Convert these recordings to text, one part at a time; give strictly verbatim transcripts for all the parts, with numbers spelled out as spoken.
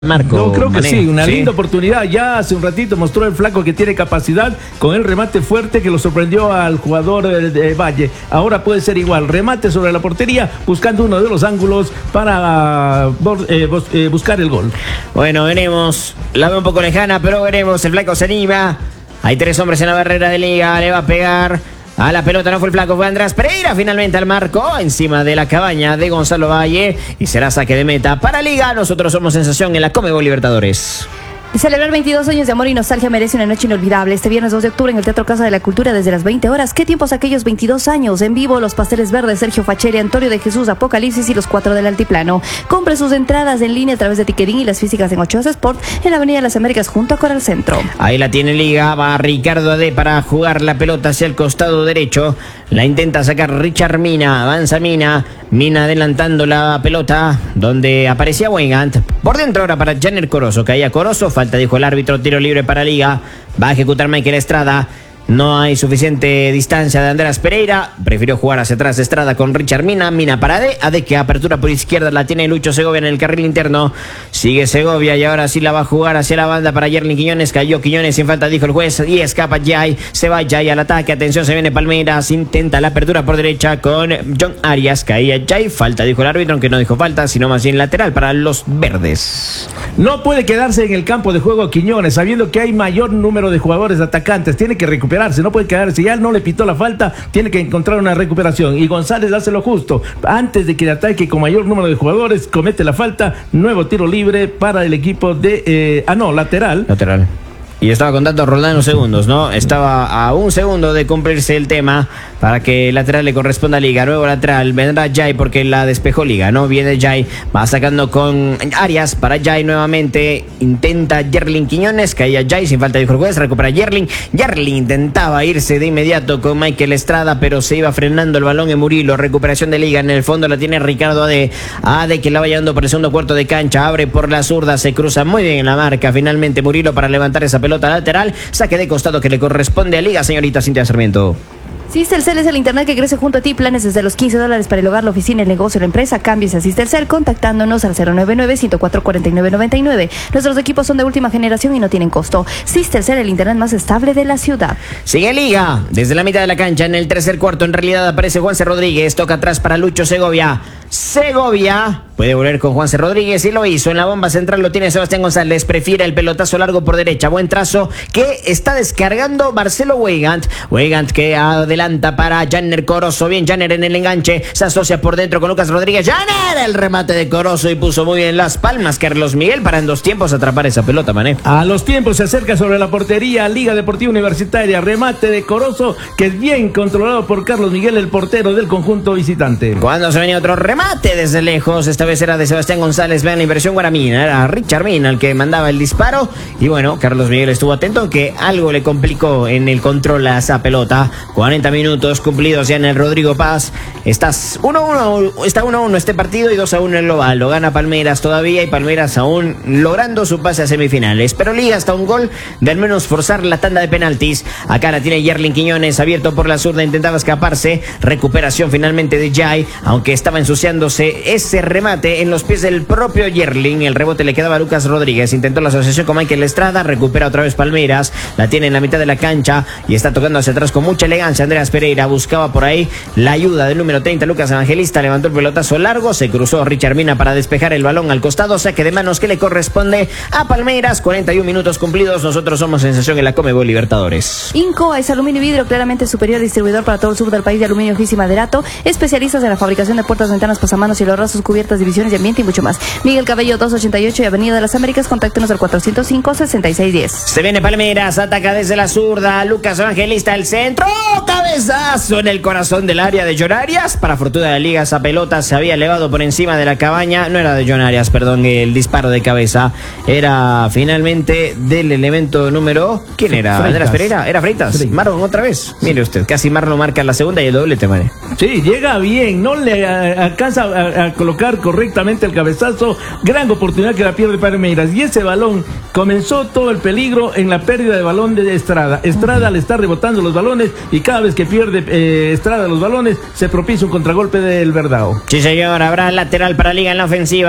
Marco. Yo creo que Mané. sí, una ¿Sí? linda oportunidad. Ya hace un ratito mostró el flaco que tiene capacidad con el remate fuerte que lo sorprendió al jugador de, de Valle. Ahora puede ser igual, remate sobre la portería buscando uno de los ángulos para eh, eh, buscar el gol. Bueno, veremos, la veo un poco lejana, pero veremos, el flaco se anima. Hay tres hombres en la barrera de Liga, le va a pegar a la pelota, no fue el flaco, fue Andrés Pereira finalmente al marco, encima de la cabaña de Gonzalo Valle, y será saque de meta para Liga. Nosotros somos sensación en la Conmebol Libertadores. Celebrar veintidós años de amor y nostalgia merece una noche inolvidable. Este viernes dos de octubre en el Teatro Casa de la Cultura desde las veinte horas. ¿Qué tiempos aquellos veintidós años? En vivo, Los Pasteles Verdes, Sergio Facheri, Antonio de Jesús, Apocalipsis y Los Cuatro del Altiplano. Compre sus entradas en línea a través de Ticketing y las físicas en Ochoas Sport en la Avenida de las Américas junto a Coral Centro. Ahí la tiene Liga, va Ricardo Ade para jugar la pelota hacia el costado derecho. La intenta sacar Richard Mina, avanza Mina. Mina adelantando la pelota donde aparecía Weigand. Por dentro ahora para Janner Corozo. Caía Corozo, falta dijo el árbitro, tiro libre para Liga. Va a ejecutar Michael Estrada. No hay suficiente distancia de Andrés Pereira. Prefirió jugar hacia atrás de Estrada con Richard Mina. Mina para Ade. Ade que apertura por izquierda la tiene Lucho Segovia en el carril interno. Sigue Segovia y ahora sí la va a jugar hacia la banda para Yerlin Quiñones. Cayó Quiñones sin falta, dijo el juez. Y escapa Jay. Se va Jay al ataque. Atención, se viene Palmeiras. Intenta la apertura por derecha con John Arias. Caía Jay. Falta, dijo el árbitro, aunque no dijo falta, sino más bien lateral para los verdes. No puede quedarse en el campo de juego Quiñones, sabiendo que hay mayor número de jugadores atacantes. Tiene que recuperar. No puede quedarse, ya no le pitó la falta, tiene que encontrar una recuperación y González hace lo justo, antes de que le ataque con mayor número de jugadores, comete la falta, nuevo tiro libre para el equipo de, eh, ah no, lateral. Lateral. Y estaba contando Roldán segundos, ¿no? Estaba a un segundo de cumplirse el tema para que el lateral le corresponda a Liga. Nuevo lateral, vendrá Jay porque la despejó Liga, ¿no? Viene Jay, va sacando con Arias para Jay nuevamente. Intenta Yerlin Quiñones, caía Jay, sin falta dijo el juez, recupera Yerlin. Yerlin intentaba irse de inmediato con Michael Estrada, pero se iba frenando el balón en Murilo. Recuperación de Liga, en el fondo la tiene Ricardo Ade. Ade que la va llevando por el segundo cuarto de cancha, abre por la zurda, se cruza muy bien en la marca. Finalmente Murilo para levantar esa pelota. Pelota lateral, saque de costado que le corresponde a Liga, señorita Cintia Sarmiento. Cistercel es el internet que crece junto a ti. Planes desde los quince dólares para el hogar, la oficina, el negocio, la empresa. Cámbiese a Cistercel contactándonos al cero nueve nueve, ciento cuatro, cuarenta y nueve noventa y nueve. Nuestros equipos son de última generación y no tienen costo. Cistercel, el internet más estable de la ciudad. Sigue Liga, desde la mitad de la cancha, en el tercer cuarto, en realidad aparece Juanse Rodríguez, toca atrás para Lucho Segovia. Segovia puede volver con Juanse Rodríguez y lo hizo. En la bomba central lo tiene Sebastián González. Prefiere el pelotazo largo por derecha. Buen trazo que está descargando Marcelo Weigand. Weigand que adelanta para Janner Corozo. Bien, Janner en el enganche. Se asocia por dentro con Lucas Rodríguez. Janner, el remate de Corozo y puso muy bien las palmas Carlos Miguel para en dos tiempos atrapar esa pelota, Mané. A los tiempos se acerca sobre la portería Liga Deportiva Universitaria. Remate de Corozo que es bien controlado por Carlos Miguel, el portero del conjunto visitante. Cuando se venía otro remate desde lejos, esta vez era de Sebastián González. Vean la inversión Guaramina, era Richard Mina el que mandaba el disparo y bueno, Carlos Miguel estuvo atento que algo le complicó en el control a esa pelota. Cuarenta minutos cumplidos ya en el Rodrigo Paz. Estás uno a uno, está uno a uno este partido y dos a uno en global. Lo gana Palmeiras todavía y Palmeiras aún logrando su pase a semifinales, pero Liga hasta un gol de al menos forzar la tanda de penaltis. Acá la tiene Yerlin Quiñones, abierto por la zurda, intentaba escaparse. Recuperación finalmente de Jay, aunque estaba ensuciando ese remate en los pies del propio Yerlin. El rebote le quedaba a Lucas Rodríguez. Intentó la asociación con Michael Estrada. Recupera otra vez Palmeiras. La tiene en la mitad de la cancha y está tocando hacia atrás con mucha elegancia. Andrés Pereira buscaba por ahí la ayuda del número treinta, Lucas Evangelista. Levantó el pelotazo largo. Se cruzó Richard Mina para despejar el balón al costado. Saque de manos que le corresponde a Palmeiras. cuarenta y un minutos cumplidos. Nosotros somos sensación en la Conmebol Libertadores. Incoa es aluminio y vidrio claramente superior, distribuidor para todo el sur del país de aluminio, gis y maderato. Especialistas en la fabricación de puertas, ventanas, pasamanos, y los rasos, cubiertas, divisiones de ambiente y mucho más. Miguel Cabello doscientos ochenta y ocho y Avenida de las Américas. Contáctenos al cuatrocientos cinco, sesenta y seis diez. Se viene Palmeiras, ataca desde la zurda. Lucas Evangelista, el centro. Cabezazo en el corazón del área de John Arias. Para fortuna de la Liga, esa pelota se había elevado por encima de la cabaña. No era de John Arias, perdón, el disparo de cabeza. Era finalmente del elemento número. ¿Quién era? Freitas. ¿Andrés Pereira? ¿Era Freitas? Freitas. Marlon otra vez. Mire usted, casi Marlon marca la segunda y el doblete, Mané. Sí, llega bien, no le a, alcanza a, a colocar correctamente el cabezazo. Gran oportunidad que la pierde Palmeiras. Y ese balón comenzó todo el peligro en la pérdida de balón de Estrada. Estrada le está rebotando los balones y cada vez que pierde eh, Estrada los balones se propicia un contragolpe del Verdao. Sí, señor, habrá lateral para Liga en la ofensiva.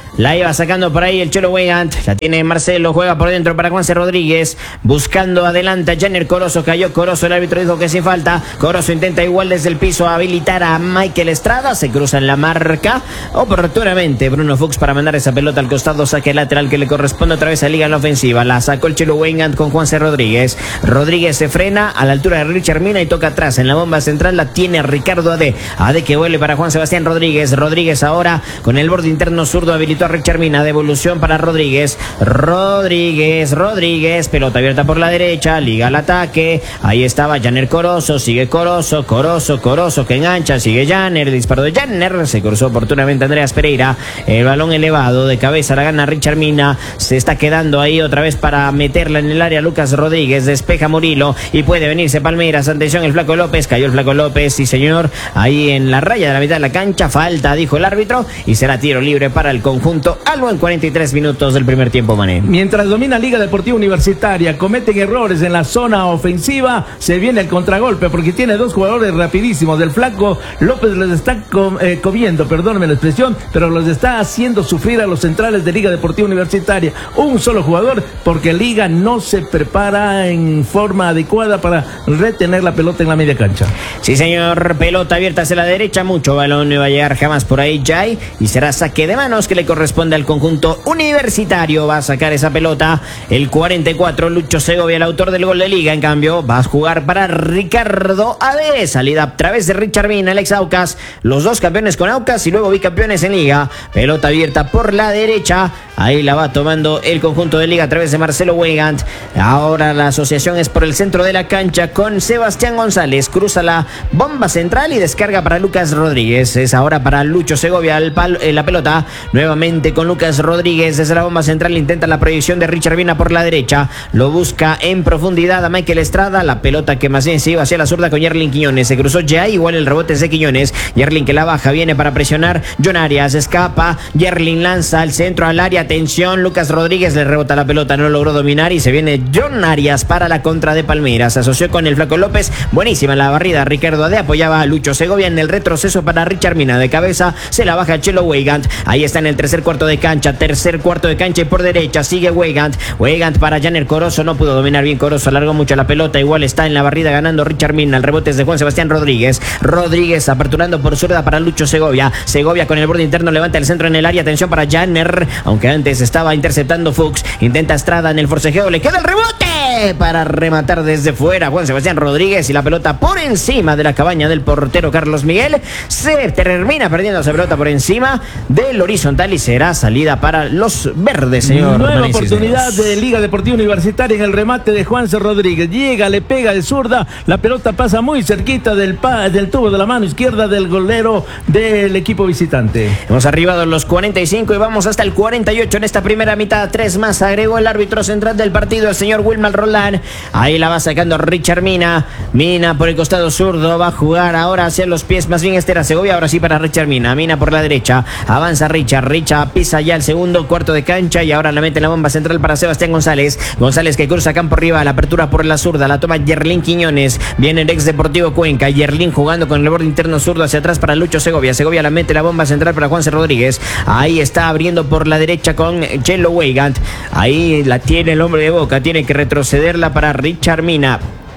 La iba sacando por ahí el Chelo Weigand. La tiene Marcelo, juega por dentro para Juanse Rodríguez. Buscando adelante a Janer Corozo. Cayó Corozo, el árbitro dijo que sin falta. Corozo intenta igual desde el piso habilitar a Michael Estrada. Se cruza en la marca oportunamente Bruno Fuchs para mandar esa pelota al costado. Saque lateral que le corresponde otra vez a Liga en la ofensiva. La sacó el Chelo Weigand con Juanse Rodríguez. Rodríguez se frena a la altura de Richard Mina y toca atrás. En la bomba central la tiene Ricardo Ade. Ade que vuelve para Juan Sebastián Rodríguez. Rodríguez ahora con el borde interno zurdo habilitó a Richard Mina. Devolución para Rodríguez. Rodríguez, Rodríguez. Pelota abierta por la derecha. Liga al ataque. Ahí estaba Janer Corozo. Sigue Corozo, Corozo, Corozo que engancha. Sigue Janer. El disparo de Janer. Se cruzó oportunamente Andreas Pereira. El balón elevado de cabeza. La gana Richard Mina. Se está quedando ahí otra vez para meterla en el área Lucas Rodríguez. Despeja Murilo y puede venirse Palmeiras. Atención el Flaco López. Cayó el Flaco López. Sí señor. Ahí en la raya de la mitad de la cancha. Falta, dijo el árbitro. Y será tiro libre para el conjunto algo en cuarenta y tres minutos del primer tiempo, Mané. Mientras domina Liga Deportiva Universitaria, cometen errores en la zona ofensiva, se viene el contragolpe porque tiene dos jugadores rapidísimos. Del Flaco López les está com, eh, comiendo, perdónenme la expresión, pero los está haciendo sufrir a los centrales de Liga Deportiva Universitaria. Un solo jugador porque Liga no se prepara en forma adecuada para retener la pelota en la media cancha. Sí señor, pelota abierta hacia la derecha, mucho balón, no va a llegar jamás por ahí Jay y será saque de manos que le corresponde al conjunto universitario. Va a sacar esa pelota el cuarenta y cuatro, Lucho Segovia, el autor del gol de Liga. En cambio va a jugar para Ricardo Ade. Salida a través de Richard Mina, el ex Aucas, los dos campeones con Aucas y luego bicampeones en Liga. Pelota abierta por la derecha, ahí la va tomando el conjunto de Liga a través de Marcelo Weigand. Ahora la asociación es por el centro de la cancha con Sebastián González. Cruza la bomba central y descarga para Lucas Rodríguez. Es ahora para Lucho Segovia el pal, eh, la pelota. Nuevamente con Lucas Rodríguez desde la bomba central. Intenta la proyección de Richard Mina por la derecha. Lo busca en profundidad a Michael Estrada. La pelota que más bien se iba hacia la zurda con Yerlin Quiñones. Se cruzó ya, igual el rebote es de Quiñones. Yerlin que la baja, viene para presionar. John Arias escapa. Yerlin lanza al centro al área. Atención, Lucas Rodríguez le rebota la pelota. No logró dominar y se viene John Arias para la contra de Palmeiras. Se asoció con el Flaco López. Buenísima la barrida. Ricardo Ade apoyaba a Lucho Segovia en el retroceso para Richard Mina. De cabeza se la baja Chelo Weigand. Ahí está en el tercer cuarto de cancha. Tercer cuarto de cancha y por derecha sigue Weigand. Weigand para Janer Corozo. No pudo dominar bien Corozo. Alargó mucho la pelota. Igual está en la barrida ganando Richard Mina. El rebote es de Juan Sebastián Rodríguez. Rodríguez aperturando por zurda para Lucho Segovia. Segovia con el borde interno levanta el centro en el área. Atención para Janer. Aunque antes estaba interceptando Fuchs. Intenta Estrada en el forcejeo. Le queda el rebote para rematar desde fuera Juan Sebastián Rodríguez y la pelota por encima de la cabaña del portero Carlos Miguel. Se termina perdiendo esa pelota por encima del horizontal y será salida para los verdes, señor. Nueva oportunidad de Liga Deportiva Universitaria en el remate de Juanse Rodríguez. Llega, le pega de zurda. La pelota pasa muy cerquita del, pa, del tubo de la mano izquierda del golero del equipo visitante. Hemos arribado los cuarenta y cinco y vamos hasta el cuarenta y ocho en esta primera mitad. Tres más agregó el árbitro central del partido, el señor Wilmar Roldán. Ahí la va sacando Richard Mina. Mina por el costado zurdo. Va a jugar ahora hacia los pies. Más bien este era Segovia. Ahora sí para Richard Mina. Mina por la derecha. Avanza Richard. Richard pisa ya el segundo cuarto de cancha. Y ahora la mete en la bomba central para Sebastián González. González que cruza campo arriba. La apertura por la zurda. La toma Yerlin Quiñones. Viene el ex Deportivo Cuenca. Yerlin jugando con el borde interno zurdo hacia atrás para Lucho Segovia. Segovia la mete la bomba central para Juanse Rodríguez. Ahí está abriendo por la derecha con Chelo Weigand. Ahí la tiene el hombre de Boca. Tiene que retrocederla para Richard Mina.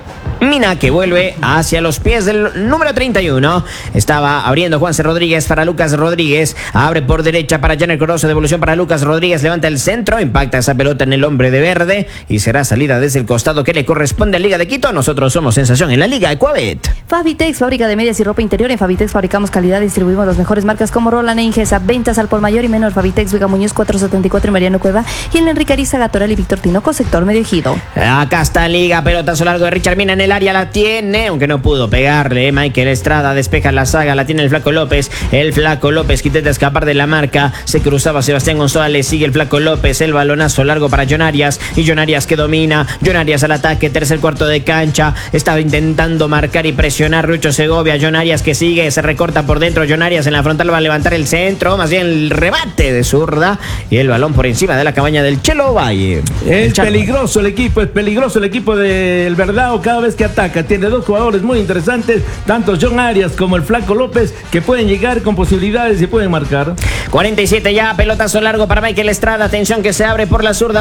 Mina que vuelve hacia los pies del número treinta y uno. Estaba abriendo Juanse Rodríguez para Lucas Rodríguez. Abre por derecha para Janer Corozo. Devolución para Lucas Rodríguez. Levanta el centro. Impacta esa pelota en el hombre de verde. Y será salida desde el costado que le corresponde a Liga de Quito. Nosotros somos sensación en la Liga Ecuabet. Fabitex, fábrica de medias y ropa interior. En Fabitex fabricamos calidad y distribuimos las mejores marcas como Roland e Ingesa. Ventas al por mayor y menor. Fabitex, Vega Muñoz cuatrocientos setenta y cuatro en Mariano Cueva. Y en Enrique Arizaga, Toral y Víctor Tinoco, sector Medio Ejido. Acá está Liga. Pelotazo largo de Richard Mina en el área. La tiene, aunque no pudo pegarle. Michael Estrada despeja la saga. La tiene el Flaco López. El Flaco López que intenta escapar de la marca. Se cruzaba Sebastián González. Sigue el Flaco López. El balonazo largo para John Arias. Y John Arias que domina. John Arias al ataque. Tercer cuarto de cancha. Estaba intentando marcar y presionar Lucho Segovia. John Arias que sigue. Se recorta por dentro. John Arias en la frontal va a levantar el centro. Más bien el rebate de zurda. Y el balón por encima de la cabaña del Chelo Valle. Es peligroso el equipo. Es peligroso el equipo del Verdao. Cada vez que que ataca. Tiene dos jugadores muy interesantes, tanto John Arias como el Flaco López, que pueden llegar con posibilidades y pueden marcar. cuarenta y siete ya, pelotazo largo para Michael Estrada. Atención que se abre por la zurda.